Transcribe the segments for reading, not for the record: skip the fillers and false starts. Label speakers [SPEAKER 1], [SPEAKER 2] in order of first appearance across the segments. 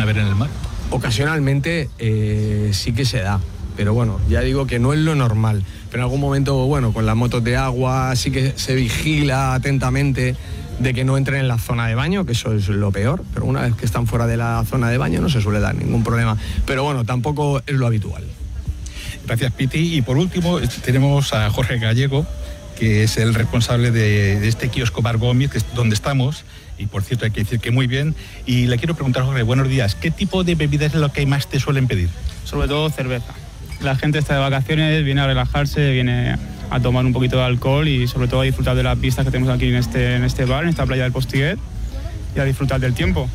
[SPEAKER 1] a ver en el mar?
[SPEAKER 2] Ocasionalmente sí que se da, pero bueno, ya digo que no es lo normal. Pero en algún momento, bueno, con las motos de agua sí que se vigila atentamente de que no entren en la zona de baño, que eso es lo peor, pero una vez que están fuera de la zona de baño no se suele dar ningún problema. Pero bueno, tampoco es lo habitual.
[SPEAKER 1] Gracias, Piti. Y por último tenemos a Jorge Gallego, que es el responsable de este kiosco Bar Gómez, que es donde estamos, y por cierto hay que decir que muy bien. Y le quiero preguntar, Jorge, buenos días, ¿qué tipo de bebidas es lo que más te suelen pedir?
[SPEAKER 3] Sobre todo cerveza. La gente está de vacaciones, viene a relajarse, viene a tomar un poquito de alcohol y sobre todo a disfrutar de las vistas que tenemos aquí en este bar, en esta playa del Postiguet, y a disfrutar del tiempo.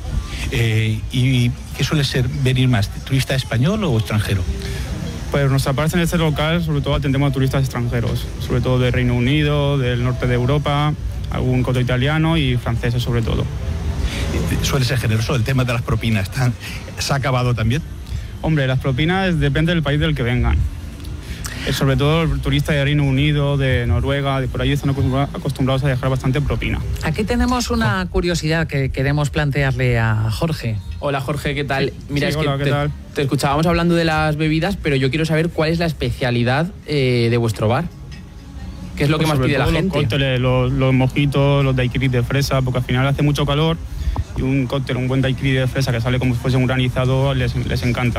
[SPEAKER 1] ¿Y qué suele ser venir más, turista español o extranjero?
[SPEAKER 3] Pues nuestra parte en este local sobre todo atendemos a turistas extranjeros, sobre todo del Reino Unido, del norte de Europa, algún coto italiano y franceses sobre todo.
[SPEAKER 1] ¿Suele ser generoso el tema de las propinas? ¿Se ha acabado también?
[SPEAKER 3] Hombre, las propinas depende del país del que vengan. Sobre todo el turista de Reino Unido, de Noruega, de por ahí están acostumbrados a dejar bastante propina.
[SPEAKER 4] Aquí tenemos una curiosidad que queremos plantearle a Jorge.
[SPEAKER 5] Hola Jorge, ¿qué tal? Mira,
[SPEAKER 3] sí,
[SPEAKER 5] es
[SPEAKER 3] hola,
[SPEAKER 5] que
[SPEAKER 3] ¿qué tal?
[SPEAKER 5] te escuchábamos hablando de las bebidas, pero yo quiero saber cuál es la especialidad de vuestro bar. ¿Qué es lo que más pide la gente?
[SPEAKER 3] Los cócteles, los mojitos, los daiquiris de fresa, porque al final hace mucho calor y un cóctel, un buen daiquiri de fresa que sale como si fuese un granizado, les encanta.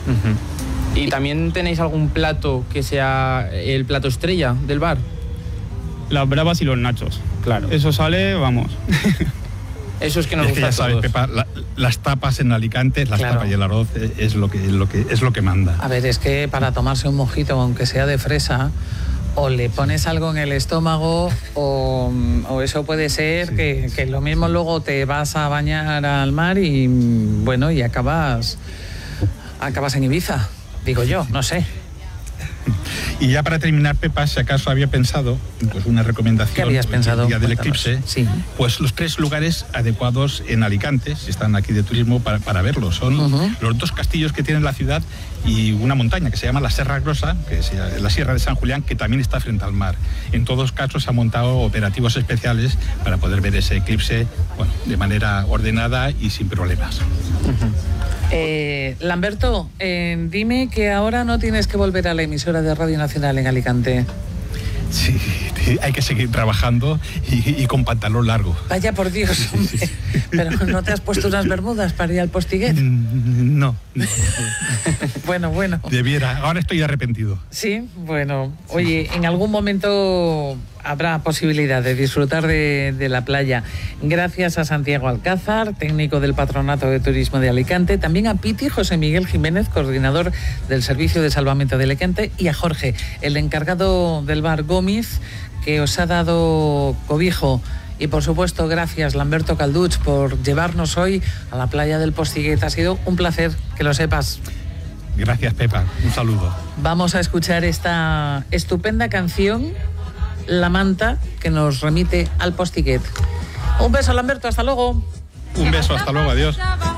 [SPEAKER 5] ¿Y también tenéis algún plato que sea el plato estrella del bar?
[SPEAKER 3] Las bravas y los nachos.
[SPEAKER 5] Claro.
[SPEAKER 3] Eso sale, vamos.
[SPEAKER 5] Eso es que nos gusta a
[SPEAKER 1] sabes,
[SPEAKER 5] todos.
[SPEAKER 1] Pepa, las tapas en Alicante, las tapas y el arroz es lo que manda.
[SPEAKER 4] A ver, es que para tomarse un mojito, aunque sea de fresa, o le pones algo en el estómago o eso puede ser que lo mismo luego te vas a bañar al mar y bueno, y acabas en Ibiza, digo yo, no sé.
[SPEAKER 1] Y ya para terminar, Pepa, si acaso había pensado, pues una recomendación.
[SPEAKER 4] ¿Qué habías pensado?
[SPEAKER 1] El día del
[SPEAKER 4] Cuéntanos.
[SPEAKER 1] eclipse,
[SPEAKER 4] Sí.
[SPEAKER 1] pues los 3 lugares adecuados en Alicante, si están aquí de turismo, para verlos. Son los 2 castillos que tiene la ciudad y una montaña que se llama la Serra Grossa, que es la Sierra de San Julián, que también está frente al mar. En todos casos se han montado operativos especiales para poder ver ese eclipse, bueno, de manera ordenada y sin problemas.
[SPEAKER 4] Lamberto, dime que ahora no tienes que volver a la emisora de Radio Nacional en Alicante.
[SPEAKER 1] Sí, hay que seguir trabajando y con pantalón largo.
[SPEAKER 4] Vaya por Dios, hombre. ¿Pero no te has puesto unas bermudas para ir al Postiguet?
[SPEAKER 1] No.
[SPEAKER 4] Bueno.
[SPEAKER 1] Debiera, ahora estoy arrepentido.
[SPEAKER 4] Sí, bueno. Oye, en algún momento habrá posibilidad de disfrutar de la playa. Gracias a Santiago Alcázar, técnico del Patronato de Turismo de Alicante, también a Piti, José Miguel Jiménez, coordinador del Servicio de Salvamento de Alicante, y a Jorge, el encargado del bar Gómez, que os ha dado cobijo. Y por supuesto, gracias Lamberto Calduch por llevarnos hoy a la playa del Postiguet. Ha sido un placer, que lo sepas.
[SPEAKER 1] Gracias, Pepa. Un saludo.
[SPEAKER 4] Vamos a escuchar esta estupenda canción, La Manta, que nos remite al Postiguet. Un beso, Lamberto, hasta luego.
[SPEAKER 1] Un beso, hasta luego, adiós.